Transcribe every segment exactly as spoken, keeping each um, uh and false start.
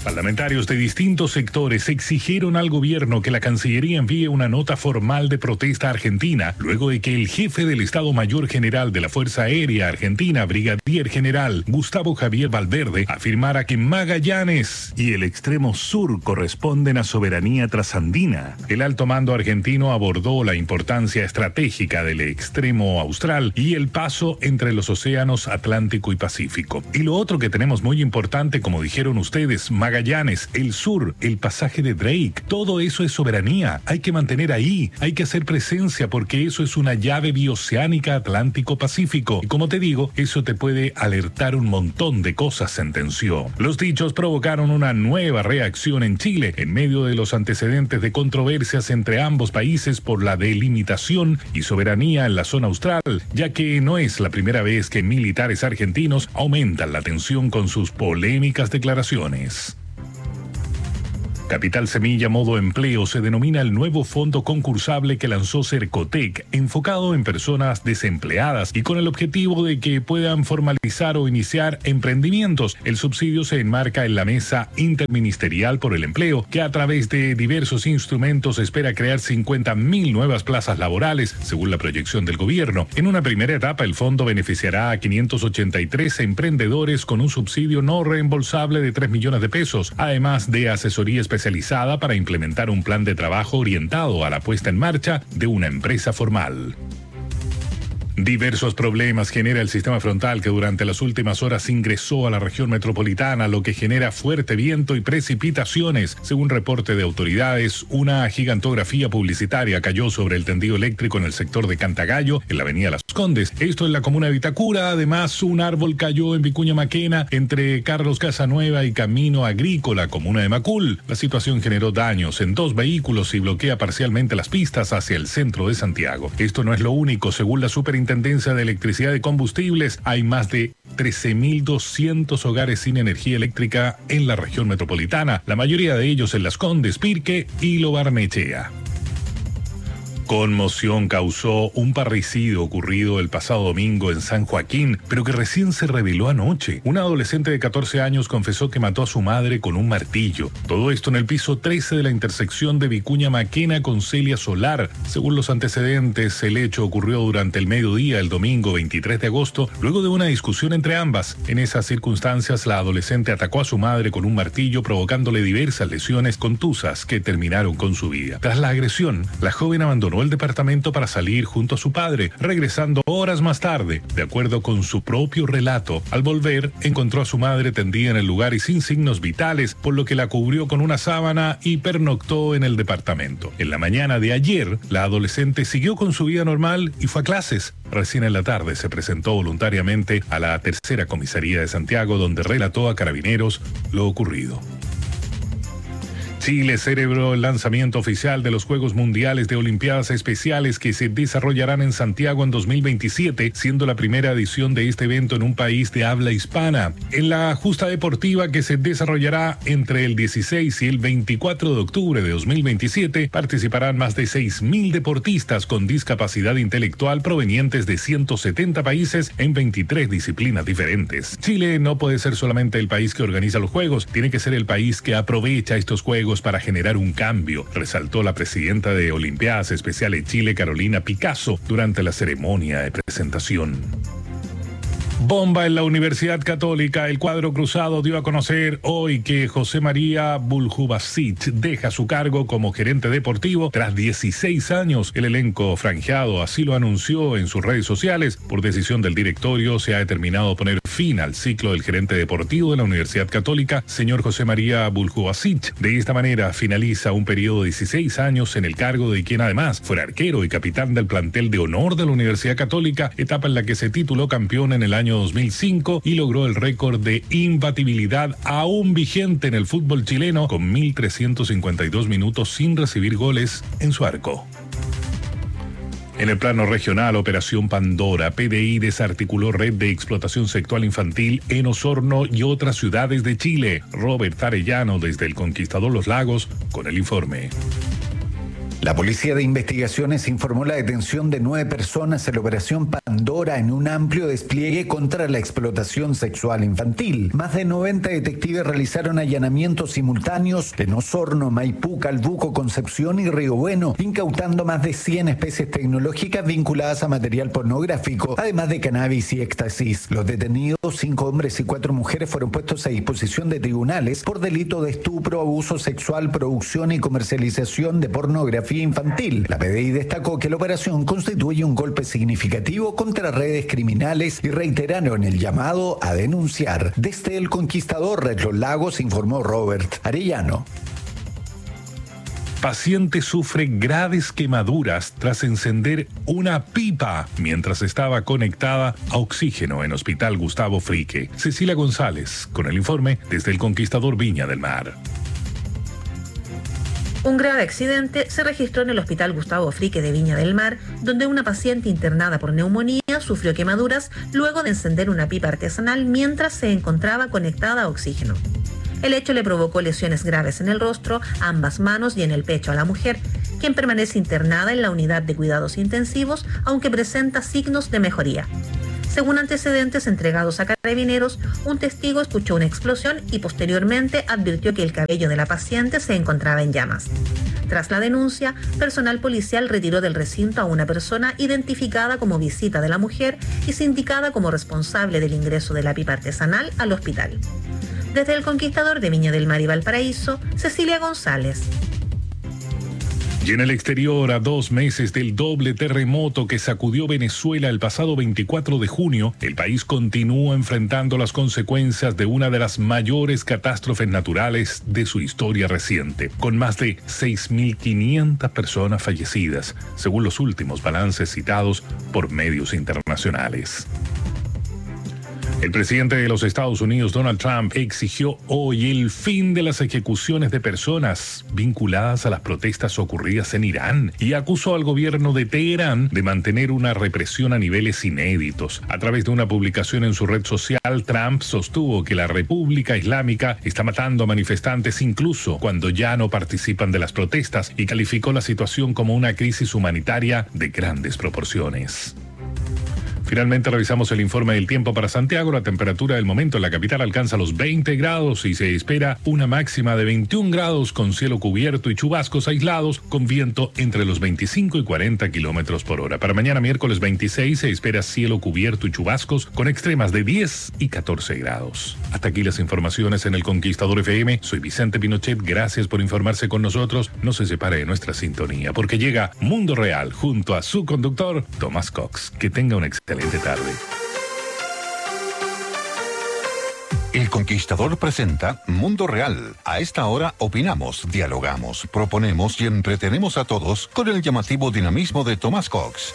Parlamentarios de distintos sectores exigieron al gobierno que la Cancillería envíe una nota formal de protesta a Argentina, luego de que el jefe del Estado Mayor General de la Fuerza Aérea Argentina, Brigadier General Gustavo Javier Valverde, afirmara que Magallanes y el extremo sur corresponden a soberanía trasandina. El alto mando argentino abordó la importancia estratégica del extremo austral y el paso entre los océanos Atlántico y Pacífico. Y lo otro que tenemos muy importante, como dijeron ustedes, Magallanes, el sur, el pasaje de Drake, todo eso es soberanía, hay que mantener ahí, hay que hacer presencia porque eso es una llave bioceánica Atlántico-Pacífico. Y como te digo, eso te puede alertar un montón de cosas, sentenció. Los dichos provocaron una nueva reacción en Chile, en medio de los antecedentes de controversias entre ambos países por la delimitación y soberanía en la zona austral, ya que no es la primera vez que militares argentinos aumentan la tensión con sus polémicas declaraciones. Capital Semilla Modo Empleo se denomina el nuevo fondo concursable que lanzó Cercotec, enfocado en personas desempleadas y con el objetivo de que puedan formalizar o iniciar emprendimientos. El subsidio se enmarca en la Mesa Interministerial por el Empleo, que a través de diversos instrumentos espera crear cincuenta mil nuevas plazas laborales, según la proyección del gobierno. En una primera etapa, el fondo beneficiará a quinientos ochenta y tres emprendedores con un subsidio no reembolsable de tres millones de pesos, además de asesoría especial especializada para implementar un plan de trabajo orientado a la puesta en marcha de una empresa formal. Diversos problemas genera el sistema frontal que durante las últimas horas ingresó a la región metropolitana, lo que genera fuerte viento y precipitaciones. Según reporte de autoridades, una gigantografía publicitaria cayó sobre el tendido eléctrico en el sector de Cantagallo, en la avenida Las Condes, esto en la comuna de Vitacura. Además, un árbol cayó en Vicuña Maquena, entre Carlos Casanueva y Camino Agrícola, comuna de Macul. La situación generó daños en dos vehículos y bloquea parcialmente las pistas hacia el centro de Santiago. Esto no es lo único, según la superintendencia de Electricidad y Combustibles, hay más de trece mil doscientos hogares sin energía eléctrica en la región metropolitana, la mayoría de ellos en Las Condes, Pirque y Lo Barnechea. Conmoción causó un parricidio ocurrido el pasado domingo en San Joaquín, pero que recién se reveló anoche. Un adolescente de catorce años confesó que mató a su madre con un martillo. Todo esto en el piso trece de la intersección de Vicuña Maquena con Celia Solar. Según los antecedentes, el hecho ocurrió durante el mediodía el domingo veintitrés de agosto, luego de una discusión entre ambas. En esas circunstancias, la adolescente atacó a su madre con un martillo, provocándole diversas lesiones contusas que terminaron con su vida. Tras la agresión, la joven abandonó el departamento para salir junto a su padre, regresando horas más tarde. De acuerdo con su propio relato, al volver encontró a su madre tendida en el lugar y sin signos vitales, por lo que la cubrió con una sábana y pernoctó en el departamento. En la mañana de ayer, la adolescente siguió con su vida normal y fue a clases. Recién en la tarde se presentó voluntariamente a la tercera comisaría de Santiago, donde relató a carabineros lo ocurrido. Chile celebró el lanzamiento oficial de los Juegos Mundiales de Olimpiadas Especiales que se desarrollarán en Santiago en dos mil veintisiete, siendo la primera edición de este evento en un país de habla hispana. En la justa deportiva que se desarrollará entre el dieciséis y el veinticuatro de octubre de dos mil veintisiete, participarán más de seis mil deportistas con discapacidad intelectual provenientes de ciento setenta países en veintitrés disciplinas diferentes. Chile no puede ser solamente el país que organiza los Juegos, tiene que ser el país que aprovecha estos Juegos para generar un cambio, resaltó la presidenta de Olimpiadas Especiales Chile, Carolina Picasso, durante la ceremonia de presentación. Bomba en la Universidad Católica. El cuadro cruzado dio a conocer hoy que José María Buljubasic deja su cargo como gerente deportivo tras dieciséis años. El elenco franjeado así lo anunció en sus redes sociales. Por decisión del directorio se ha determinado poner fin al ciclo del gerente deportivo de la Universidad Católica, señor José María Buljubasic. De esta manera finaliza un periodo de dieciséis años en el cargo de quien además fue arquero y capitán del plantel de honor de la Universidad Católica, etapa en la que se tituló campeón en el año dos mil cinco y logró el récord de imbatibilidad aún vigente en el fútbol chileno con mil trescientos cincuenta y dos minutos sin recibir goles en su arco. En el plano regional, Operación Pandora, P D I desarticuló red de explotación sexual infantil en Osorno y otras ciudades de Chile. Robert Arellano desde el Conquistador Los Lagos con el informe. La Policía de Investigaciones informó la detención de nueve personas en la Operación Pandora en un amplio despliegue contra la explotación sexual infantil. Más de noventa detectives realizaron allanamientos simultáneos en Osorno, Maipú, Calbuco, Concepción y Río Bueno, incautando más de cien especies tecnológicas vinculadas a material pornográfico, además de cannabis y éxtasis. Los detenidos, cinco hombres y cuatro mujeres, fueron puestos a disposición de tribunales por delito de estupro, abuso sexual, producción y comercialización de pornografía infantil. La P D I destacó que la operación constituye un golpe significativo contra redes criminales y reiteraron el llamado a denunciar. Desde El Conquistador, Red Los Lagos, informó Robert Arellano. Paciente sufre graves quemaduras tras encender una pipa mientras estaba conectada a oxígeno en Hospital Gustavo Frique. Cecilia González, con el informe desde El Conquistador, Viña del Mar. Un grave accidente se registró en el Hospital Gustavo Frique de Viña del Mar, donde una paciente internada por neumonía sufrió quemaduras luego de encender una pipa artesanal mientras se encontraba conectada a oxígeno. El hecho le provocó lesiones graves en el rostro, ambas manos y en el pecho a la mujer, quien permanece internada en la unidad de cuidados intensivos, aunque presenta signos de mejoría. Según antecedentes entregados a Carabineros, un testigo escuchó una explosión y posteriormente advirtió que el cabello de la paciente se encontraba en llamas. Tras la denuncia, personal policial retiró del recinto a una persona identificada como visita de la mujer y sindicada como responsable del ingreso de la pipa artesanal al hospital. Desde El Conquistador de Viña del Mar y Valparaíso, Cecilia González. Y en el exterior, a dos meses del doble terremoto que sacudió Venezuela el pasado veinticuatro de junio, el país continúa enfrentando las consecuencias de una de las mayores catástrofes naturales de su historia reciente, con más de seis mil quinientas personas fallecidas, según los últimos balances citados por medios internacionales. El presidente de los Estados Unidos, Donald Trump, exigió hoy el fin de las ejecuciones de personas vinculadas a las protestas ocurridas en Irán y acusó al gobierno de Teherán de mantener una represión a niveles inéditos. A través de una publicación en su red social, Trump sostuvo que la República Islámica está matando a manifestantes incluso cuando ya no participan de las protestas y calificó la situación como una crisis humanitaria de grandes proporciones. Finalmente revisamos el informe del tiempo para Santiago. La temperatura del momento en la capital alcanza los veinte grados y se espera una máxima de veintiún grados con cielo cubierto y chubascos aislados con viento entre los veinticinco y cuarenta kilómetros por hora. Para mañana miércoles veintiséis se espera cielo cubierto y chubascos con extremas de diez y catorce grados. Hasta aquí las informaciones en El Conquistador F M. Soy Vicente Pinochet. Gracias por informarse con nosotros. No se separe de nuestra sintonía porque llega Mundo Real junto a su conductor Tomás Cox. Que tenga un excelente tarde. El Conquistador presenta Mundo Real. A esta hora opinamos, dialogamos, proponemos y entretenemos a todos con el llamativo dinamismo de Tomás Cox.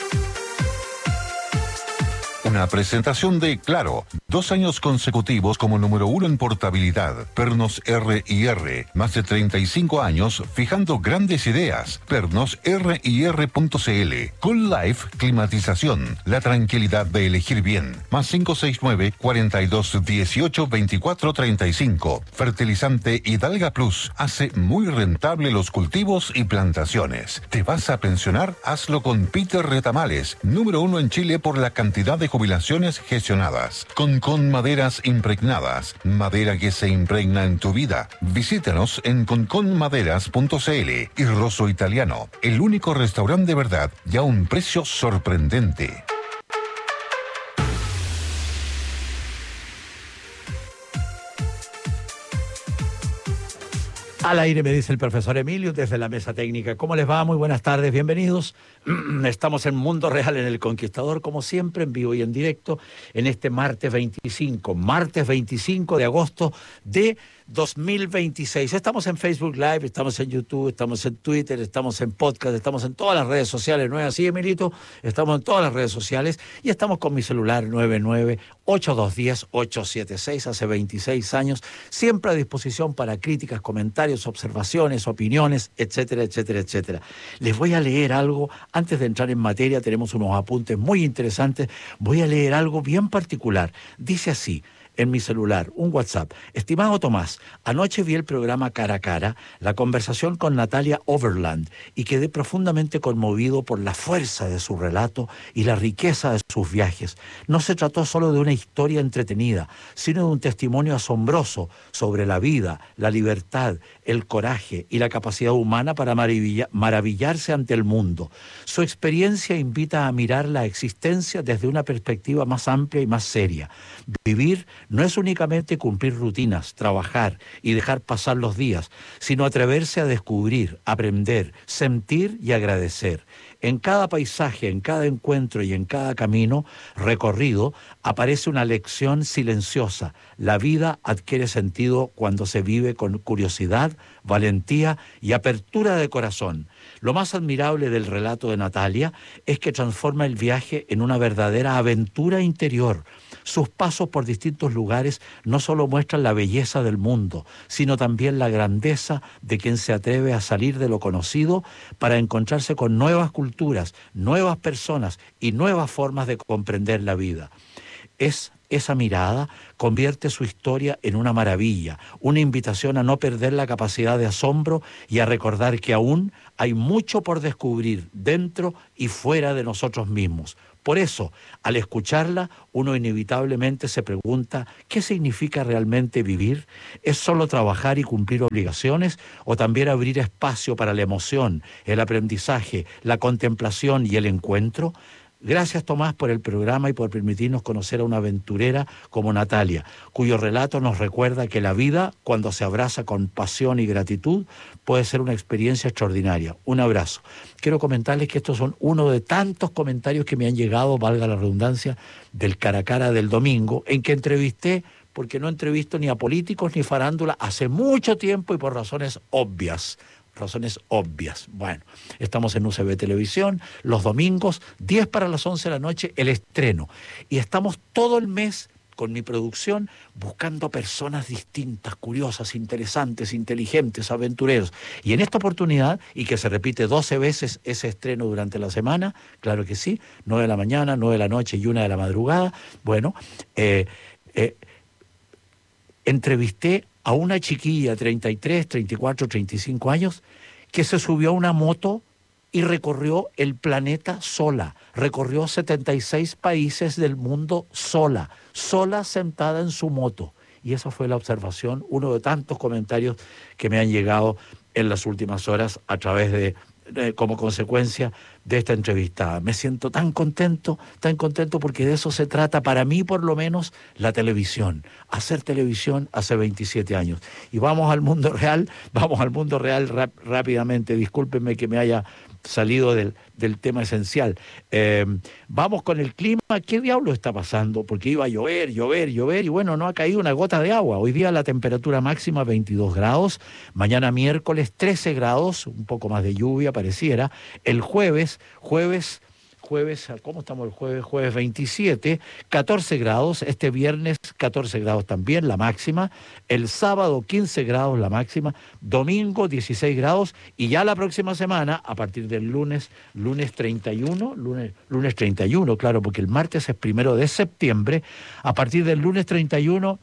Una presentación de Claro, dos años consecutivos como número uno en portabilidad. Pernos R y R, más de treinta y cinco años fijando grandes ideas. Pernos R y R punto C L. Cool Life, climatización, la tranquilidad de elegir bien. Más cinco seis nueve, cuarenta y dos, dieciocho, veinticuatro, treinta y cinco. Fertilizante Hidalga Plus, hace muy rentable los cultivos y plantaciones. ¿Te vas a pensionar? Hazlo con Peter Retamales, número uno en Chile por la cantidad de jubilaciones gestionadas. Concon Maderas Impregnadas, madera que se impregna en tu vida. Visítanos en concon maderas punto c l. y Rosso Italiano, el único restaurante de verdad y a un precio sorprendente. Al aire me dice el profesor Emilio desde la mesa técnica. ¿Cómo les va? Muy buenas tardes, bienvenidos. Estamos en Mundo Real en El Conquistador, como siempre, en vivo y en directo, en este martes veinticinco, martes veinticinco de agosto de dos mil veintiséis. Estamos en Facebook Live, estamos en YouTube, estamos en Twitter, estamos en podcast, estamos en todas las redes sociales, ¿no es así, Emilito? Estamos en todas las redes sociales y estamos con mi celular nueve nueve, ocho dos uno cero, ocho siete seis, hace veintiséis años, siempre a disposición para críticas, comentarios, observaciones, opiniones, etcétera, etcétera, etcétera. Les voy a leer algo, antes de entrar en materia, tenemos unos apuntes muy interesantes, voy a leer algo bien particular. Dice así: en mi celular, un WhatsApp. Estimado Tomás, anoche vi el programa Cara a Cara, la conversación con Natalia Overland, y quedé profundamente conmovido por la fuerza de su relato y la riqueza de sus viajes. No se trató solo de una historia entretenida, sino de un testimonio asombroso sobre la vida, la libertad, el coraje y la capacidad humana para maravilla- maravillarse ante el mundo. Su experiencia invita a mirar la existencia desde una perspectiva más amplia y más seria. Vivir no es únicamente cumplir rutinas, trabajar y dejar pasar los días, sino atreverse a descubrir, aprender, sentir y agradecer. En cada paisaje, en cada encuentro y en cada camino recorrido aparece una lección silenciosa. La vida adquiere sentido cuando se vive con curiosidad, valentía y apertura de corazón. Lo más admirable del relato de Natalia es que transforma el viaje en una verdadera aventura interior. Sus pasos por distintos lugares no solo muestran la belleza del mundo, sino también la grandeza de quien se atreve a salir de lo conocido para encontrarse con nuevas culturas, nuevas personas y nuevas formas de comprender la vida. Es esa mirada convierte su historia en una maravilla, una invitación a no perder la capacidad de asombro y a recordar que aún hay mucho por descubrir dentro y fuera de nosotros mismos. Por eso, al escucharla, uno inevitablemente se pregunta ¿qué significa realmente vivir? ¿Es solo trabajar y cumplir obligaciones o también abrir espacio para la emoción, el aprendizaje, la contemplación y el encuentro? Gracias, Tomás, por el programa y por permitirnos conocer a una aventurera como Natalia, cuyo relato nos recuerda que la vida, cuando se abraza con pasión y gratitud, puede ser una experiencia extraordinaria. Un abrazo. Quiero comentarles que estos son uno de tantos comentarios que me han llegado, valga la redundancia, del Cara a Cara del domingo, en que entrevisté, porque no entrevisto ni a políticos ni farándula hace mucho tiempo y por razones obvias. Razones obvias. Bueno, estamos en U C B Televisión, los domingos, diez para las once de la noche, el estreno. Y estamos todo el mes con mi producción buscando personas distintas, curiosas, interesantes, inteligentes, aventureros. Y en esta oportunidad, y que se repite doce veces ese estreno durante la semana, claro que sí, nueve de la mañana, nueve de la noche y una de la madrugada, bueno, eh, eh, entrevisté a una chiquilla, treinta y tres, treinta y cuatro, treinta y cinco años, que se subió a una moto y recorrió el planeta sola. Recorrió setenta y seis países del mundo sola, sola sentada en su moto. Y esa fue la observación, uno de tantos comentarios que me han llegado en las últimas horas a través de, de como consecuencia de esta entrevista. Me siento tan contento, tan contento porque de eso se trata, para mí por lo menos, la televisión. Hacer televisión hace veintisiete años. Y vamos al mundo real, vamos al mundo real rap, rápidamente. Discúlpenme que me haya salido del, del tema esencial. Eh, vamos con el clima. ¿Qué diablo está pasando? Porque iba a llover, llover, llover y bueno, no ha caído una gota de agua. Hoy día la temperatura máxima veintidós grados, mañana miércoles trece grados, un poco más de lluvia pareciera. El jueves, jueves... Jueves, ¿cómo estamos el jueves? Jueves veintisiete, catorce grados, este viernes catorce grados también, la máxima, el sábado quince grados la máxima, domingo dieciséis grados y ya la próxima semana, a partir del lunes, lunes treinta y uno, lunes, lunes treinta y uno, claro, porque el martes es primero de septiembre, a partir del lunes treinta y uno,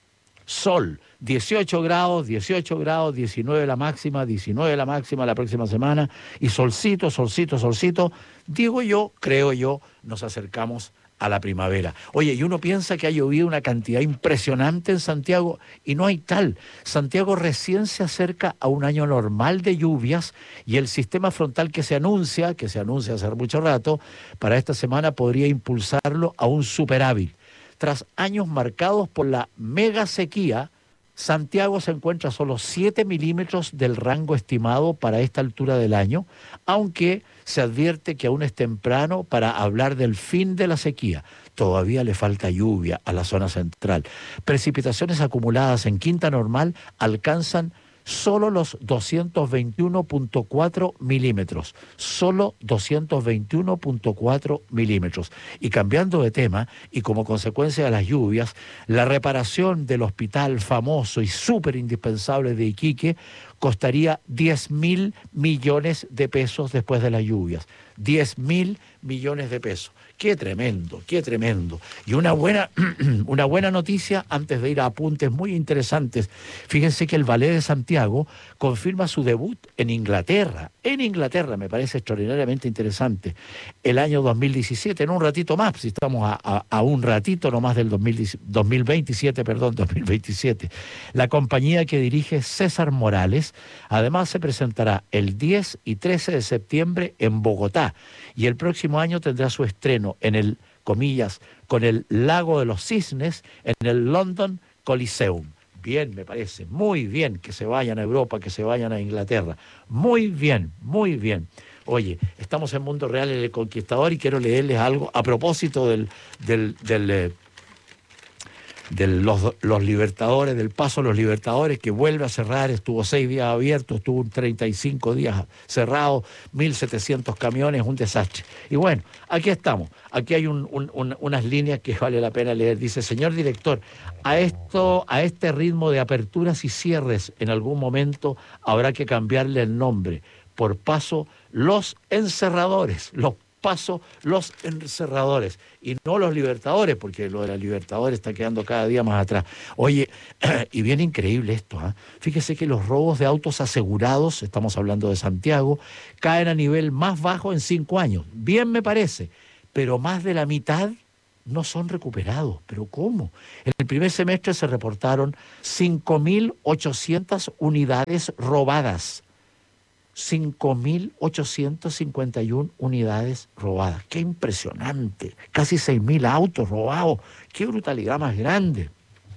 sol, dieciocho grados, dieciocho grados, diecinueve la máxima, diecinueve la máxima la próxima semana, y solcito, solcito, solcito, digo yo, creo yo, nos acercamos a la primavera. Oye, y uno piensa que ha llovido una cantidad impresionante en Santiago, y no hay tal. Santiago recién se acerca a un año normal de lluvias, y el sistema frontal que se anuncia, que se anuncia hace mucho rato, para esta semana podría impulsarlo a un superávit. Tras años marcados por la mega sequía, Santiago se encuentra a solo siete milímetros del rango estimado para esta altura del año, aunque se advierte que aún es temprano para hablar del fin de la sequía. Todavía le falta lluvia a la zona central. Precipitaciones acumuladas en Quinta Normal alcanzan solo los doscientos veintiuno punto cuatro milímetros, solo doscientos veintiuno punto cuatro milímetros. Y cambiando de tema, y como consecuencia de las lluvias, la reparación del hospital famoso y súper indispensable de Iquique costaría diez mil millones de pesos después de las lluvias. diez mil millones de pesos. Qué tremendo, qué tremendo. Y una buena, una buena noticia antes de ir a apuntes muy interesantes. Fíjense que el Ballet de Santiago confirma su debut en Inglaterra. En Inglaterra, me parece extraordinariamente interesante. El año dos mil diecisiete, en un ratito más, si estamos a, a, a un ratito nomás del dos mil veintisiete, perdón, dos mil veintisiete. La compañía que dirige César Morales, además se presentará el diez y trece de septiembre en Bogotá. Y el próximo año tendrá su estreno en el, comillas, con el Lago de los Cisnes, en el London Coliseum. Bien, me parece, muy bien que se vayan a Europa, que se vayan a Inglaterra. Muy bien, muy bien. Oye, estamos en Mundo Real en El Conquistador y quiero leerles algo a propósito del... del, del eh, de los, los Libertadores, del Paso a los Libertadores, que vuelve a cerrar, estuvo seis días abierto, estuvo treinta y cinco días cerrado, mil setecientos camiones, un desastre. Y bueno, aquí estamos, aquí hay un, un, un, unas líneas que vale la pena leer. Dice, señor director, a, esto, a este ritmo de aperturas y cierres, en algún momento habrá que cambiarle el nombre, por Paso Los Encerradores, los Paso Los Encerradores y no los Libertadores, porque lo de la Libertadores está quedando cada día más atrás. Oye, y bien increíble esto, ¿eh? Fíjese que los robos de autos asegurados, estamos hablando de Santiago, caen a nivel más bajo en cinco años. Bien me parece, pero más de la mitad no son recuperados. ¿Pero cómo? En el primer semestre se reportaron cinco mil ochocientas unidades robadas. cinco mil ochocientas cincuenta y una unidades robadas. ¡Qué impresionante! Casi seis mil autos robados. ¡Qué brutalidad más grande!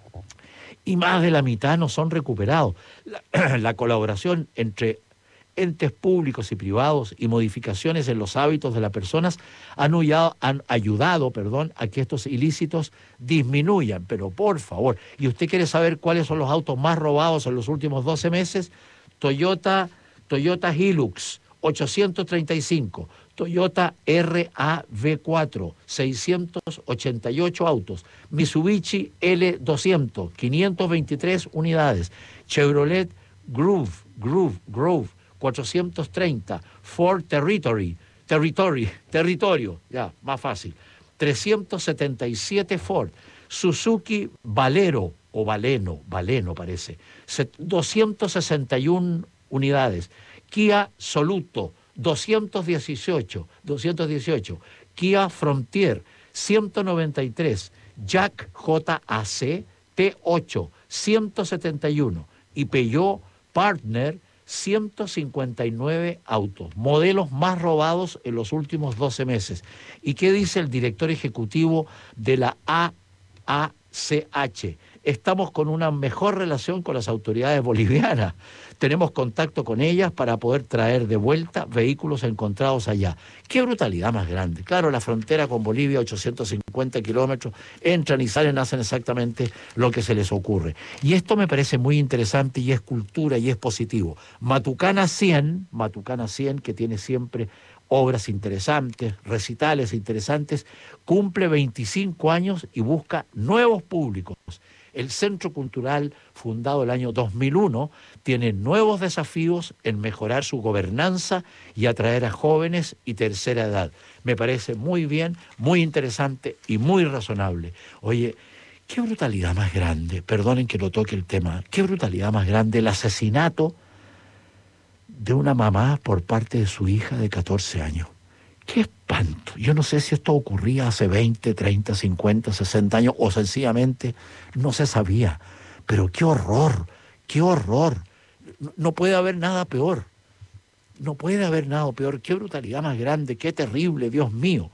Y más de la mitad no son recuperados. La, la colaboración entre entes públicos y privados y modificaciones en los hábitos de las personas han ayudado, han ayudado perdón, a que estos ilícitos disminuyan. Pero por favor, ¿y usted quiere saber cuáles son los autos más robados en los últimos doce meses? Toyota... Toyota Hilux, ochocientos treinta y cinco, Toyota R A V cuatro, seiscientos ochenta y ocho autos, Mitsubishi L doscientos, quinientas veintitrés unidades, Chevrolet Groove, Groove, Grove, cuatrocientos treinta, Ford Territory, Territory, Territorio, ya, más fácil, trescientos setenta y siete Ford, Suzuki Valero, o Valeno, Valeno parece, doscientas sesenta y una unidades, Kia Soluto, doscientos dieciocho, doscientos dieciocho, Kia Frontier, ciento noventa y tres, Jack J A C T ocho, ciento setenta y uno y Peugeot Partner, ciento cincuenta y nueve autos, modelos más robados en los últimos doce meses. ¿Y qué dice el director ejecutivo de la A A C H? Estamos con una mejor relación con las autoridades bolivianas. Tenemos contacto con ellas para poder traer de vuelta vehículos encontrados allá. ¡Qué brutalidad más grande! Claro, la frontera con Bolivia, ochocientos cincuenta kilómetros, entran y salen, hacen exactamente lo que se les ocurre. Y esto me parece muy interesante y es cultura y es positivo. Matucana cien, Matucana cien, que tiene siempre obras interesantes, recitales interesantes, cumple veinticinco años y busca nuevos públicos. El Centro Cultural, fundado el año dos mil uno, tiene nuevos desafíos en mejorar su gobernanza y atraer a jóvenes y tercera edad. Me parece muy bien, muy interesante y muy razonable. Oye, qué brutalidad más grande, perdonen que lo toque el tema, qué brutalidad más grande el asesinato de una mamá por parte de su hija de catorce años. ¡Qué espanto! Yo no sé si esto ocurría hace veinte, treinta, cincuenta, sesenta años o sencillamente no se sabía. Pero qué horror, qué horror. No, no puede haber nada peor. No puede haber nada peor. Qué brutalidad más grande, qué terrible, Dios mío.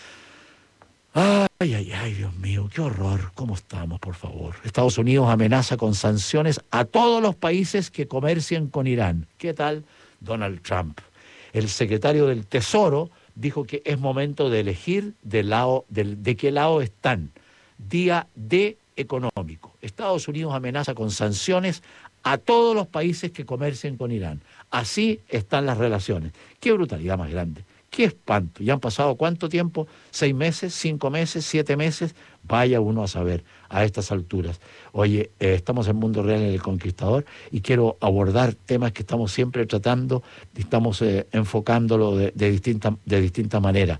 Ay, ay, ay, Dios mío, qué horror. ¿Cómo estamos, por favor? Estados Unidos amenaza con sanciones a todos los países que comercien con Irán. ¿Qué tal Donald Trump? El secretario del Tesoro dijo que es momento de elegir de, lado, de, de qué lado están. Día D económico. Estados Unidos amenaza con sanciones a todos los países que comercien con Irán. Así están las relaciones. Qué brutalidad más grande. Qué espanto. ¿Ya han pasado cuánto tiempo? ¿Seis meses? ¿Cinco meses? ¿Siete meses? Vaya uno a saber a estas alturas. Oye, eh, estamos en Mundo Real en El Conquistador y quiero abordar temas que estamos siempre tratando y estamos eh, enfocándolo de, de, distinta, de distinta manera.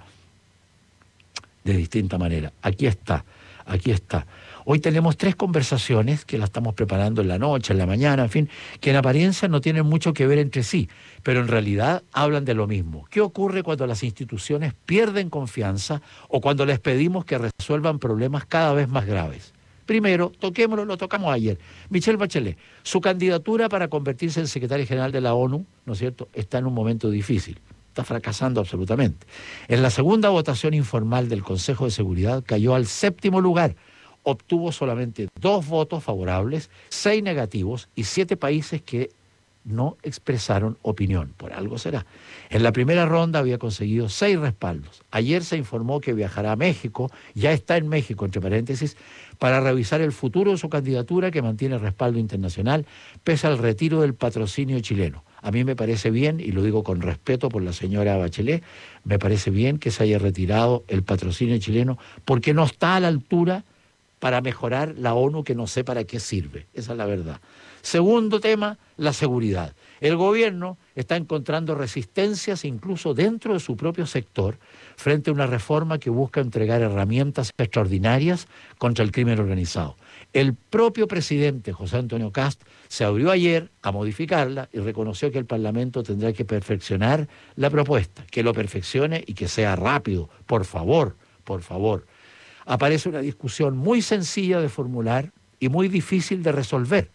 De distinta manera. Aquí está, aquí está. Hoy tenemos tres conversaciones que las estamos preparando en la noche, en la mañana, en fin, que en apariencia no tienen mucho que ver entre sí, pero en realidad hablan de lo mismo. ¿Qué ocurre cuando las instituciones pierden confianza o cuando les pedimos que resuelvan problemas cada vez más graves? Primero, toquémoslo, lo tocamos ayer. Michelle Bachelet, su candidatura para convertirse en secretaria general de la ONU, ¿no es cierto?, está en un momento difícil. Está fracasando absolutamente. En la segunda votación informal del Consejo de Seguridad cayó al séptimo lugar. Obtuvo solamente dos votos favorables, seis negativos y siete países que no expresaron opinión. Por algo será. En la primera ronda había conseguido seis respaldos. Ayer se informó que viajará a México, ya está en México, entre paréntesis, para revisar el futuro de su candidatura que mantiene respaldo internacional pese al retiro del patrocinio chileno. A mí me parece bien, y lo digo con respeto por la señora Bachelet, me parece bien que se haya retirado el patrocinio chileno porque no está a la altura para mejorar la ONU, que no sé para qué sirve. Esa es la verdad. Segundo tema, la seguridad. El gobierno está encontrando resistencias incluso dentro de su propio sector frente a una reforma que busca entregar herramientas extraordinarias contra el crimen organizado. El propio presidente José Antonio Kast se abrió ayer a modificarla y reconoció que el Parlamento tendrá que perfeccionar la propuesta, que lo perfeccione y que sea rápido. Por favor, por favor. Aparece una discusión muy sencilla de formular y muy difícil de resolver.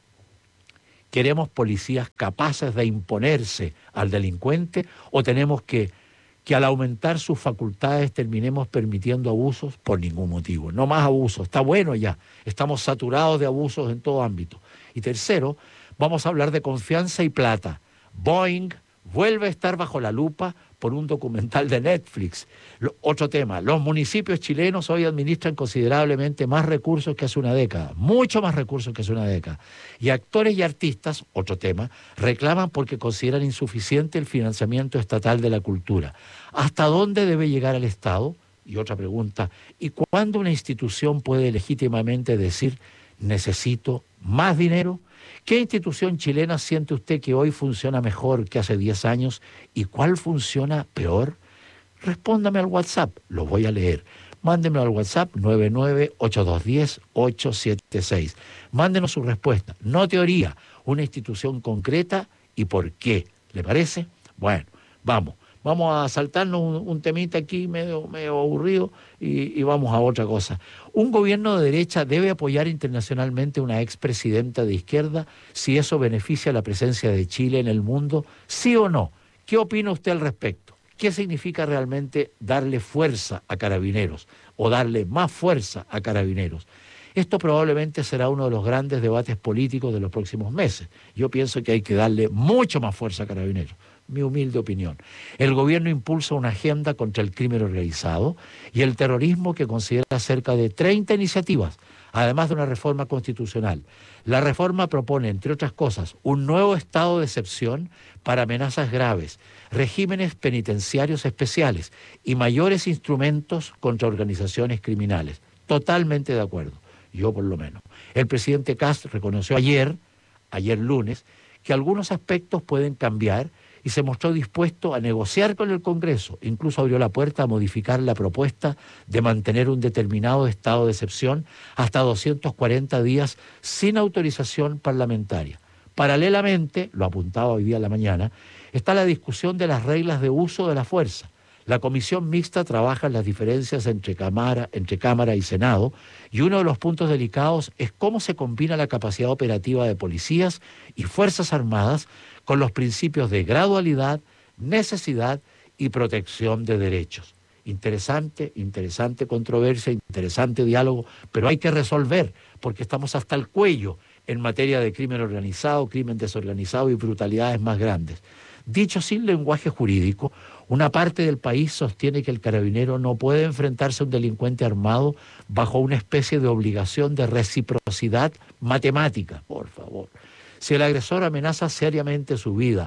¿Queremos policías capaces de imponerse al delincuente o tenemos que, que al aumentar sus facultades terminemos permitiendo abusos? Por ningún motivo. No más abusos. Está bueno ya. Estamos saturados de abusos en todo ámbito. Y tercero, vamos a hablar de confianza y plata. Boeing vuelve a estar bajo la lupa por un documental de Netflix. Lo, otro tema, los municipios chilenos hoy administran considerablemente más recursos que hace una década, mucho más recursos que hace una década. Y actores y artistas, otro tema, reclaman porque consideran insuficiente el financiamiento estatal de la cultura. ¿Hasta dónde debe llegar el Estado? Y otra pregunta, ¿y cuándo una institución puede legítimamente decir necesito más dinero? ¿Qué institución chilena siente usted que hoy funciona mejor que hace diez años y cuál funciona peor? Respóndame al WhatsApp, lo voy a leer. Mándenme al WhatsApp nueve nueve ocho dos uno cero ocho siete seis. Mándenos su respuesta, no teoría, una institución concreta y por qué. ¿Le parece? Bueno, vamos. Vamos a saltarnos un, un temita aquí medio, medio aburrido y, y vamos a otra cosa. ¿Un gobierno de derecha debe apoyar internacionalmente a una expresidenta de izquierda si eso beneficia la presencia de Chile en el mundo? ¿Sí o no? ¿Qué opina usted al respecto? ¿Qué significa realmente darle fuerza a Carabineros o darle más fuerza a Carabineros? Esto probablemente será uno de los grandes debates políticos de los próximos meses. Yo pienso que hay que darle mucho más fuerza a Carabineros. Mi humilde opinión. El gobierno impulsa una agenda contra el crimen organizado y el terrorismo que considera cerca de treinta iniciativas, además de una reforma constitucional. La reforma propone, entre otras cosas, un nuevo estado de excepción para amenazas graves, regímenes penitenciarios especiales y mayores instrumentos contra organizaciones criminales. Totalmente de acuerdo, yo por lo menos. El presidente Kast reconoció ayer, ayer lunes, que algunos aspectos pueden cambiar y se mostró dispuesto a negociar con el Congreso. Incluso abrió la puerta a modificar la propuesta de mantener un determinado estado de excepción hasta doscientos cuarenta días sin autorización parlamentaria. Paralelamente, lo apuntaba hoy día en la mañana, está la discusión de las reglas de uso de la fuerza. La comisión mixta trabaja en las diferencias entre Cámara, entre Cámara y Senado, y uno de los puntos delicados es cómo se combina la capacidad operativa de policías y Fuerzas Armadas con los principios de gradualidad, necesidad y protección de derechos. Interesante, interesante controversia, interesante diálogo, pero hay que resolver, porque estamos hasta el cuello en materia de crimen organizado, crimen desorganizado y brutalidades más grandes. Dicho sin lenguaje jurídico, una parte del país sostiene que el carabinero no puede enfrentarse a un delincuente armado bajo una especie de obligación de reciprocidad matemática, por favor. Si el agresor amenaza seriamente su vida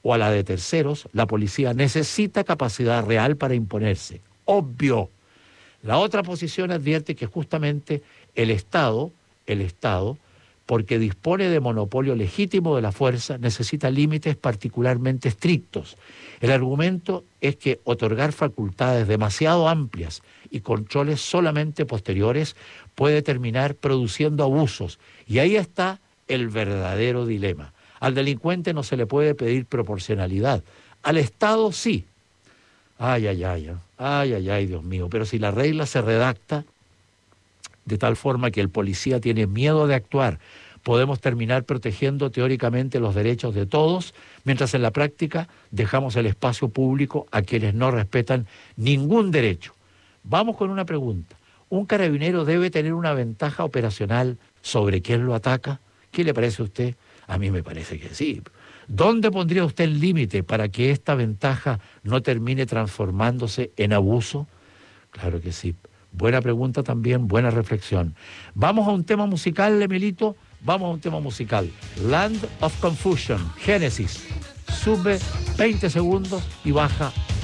o a la de terceros, la policía necesita capacidad real para imponerse. Obvio. La otra posición advierte que justamente el Estado, el Estado, porque dispone de monopolio legítimo de la fuerza, necesita límites particularmente estrictos. El argumento es que otorgar facultades demasiado amplias y controles solamente posteriores puede terminar produciendo abusos. Y ahí está el verdadero dilema. Al delincuente no se le puede pedir proporcionalidad. Al Estado sí. Ay, ay, ay, ay, ay, ay, Dios mío. Pero si la regla se redacta de tal forma que el policía tiene miedo de actuar, podemos terminar protegiendo teóricamente los derechos de todos, mientras en la práctica dejamos el espacio público a quienes no respetan ningún derecho. Vamos con una pregunta. ¿Un carabinero debe tener una ventaja operacional sobre quien lo ataca? ¿Qué le parece a usted? A mí me parece que sí. ¿Dónde pondría usted el límite para que esta ventaja no termine transformándose en abuso? Claro que sí. Buena pregunta también, buena reflexión. Vamos a un tema musical, Emilito. Vamos a un tema musical. Land of Confusion, Génesis. Sube veinte segundos y baja